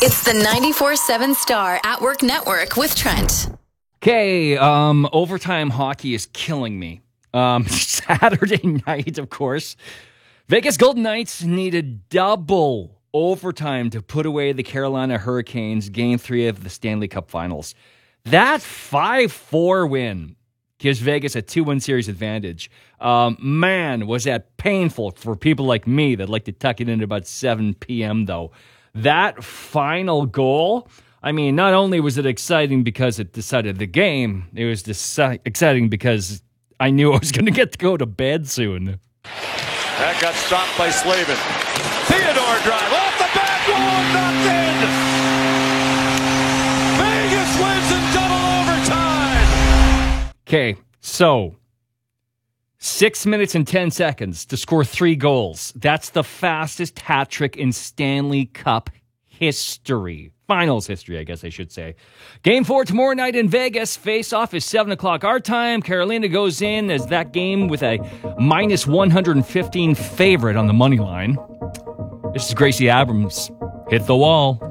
It's the 94.7 Star at Work Network with Trent. Okay, overtime hockey is killing me. Saturday night, of course, Vegas Golden Knights needed double overtime to put away the Carolina Hurricanes, Game 3 of the Stanley Cup Finals. That 5-4 win gives Vegas a 2-1 series advantage. Man, was that painful for people like me that like to tuck it in at about 7 p.m., though. That final goal, I mean, not only was it exciting because it decided the game, it was exciting because I knew I was going to get to go to bed soon. That got stopped by Slavin. Theodore drive off the back wall, knocked in. Vegas wins in double overtime. Okay, so 6 minutes and 10 seconds to score 3 goals. That's the fastest hat trick in Stanley Cup history. Finals history, I guess I should say. Game 4 tomorrow night in Vegas. Face-off is 7 o'clock our time. Carolina goes in as that game with a minus 115 favorite on the money line. This is Gracie Abrams. Hit the wall.